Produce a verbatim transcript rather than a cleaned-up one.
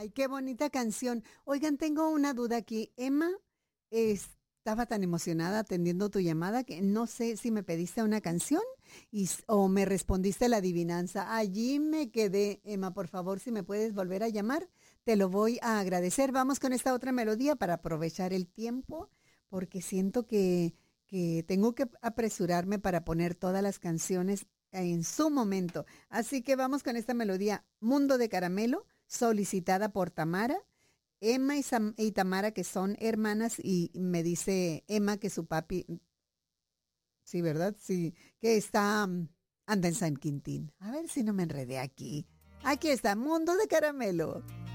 Ay, qué bonita canción. Oigan, tengo una duda aquí. Emma estaba tan emocionada atendiendo tu llamada que no sé si me pediste una canción y, s- o me respondiste la adivinanza. Allí me quedé. Emma, por favor, si me puedes volver a llamar, te lo voy a agradecer. Vamos con esta otra melodía para aprovechar el tiempo, porque siento que, que tengo que apresurarme para poner todas las canciones en su momento. Así que vamos con esta melodía, Mundo de Caramelo, solicitada por Tamara. Emma y, Sam- y Tamara, que son hermanas, y me dice Emma que su papi, sí, ¿verdad? Sí, que está, mm, anda en San Quintín. A ver si no me enredé aquí. Aquí está, Mundo de Caramelo.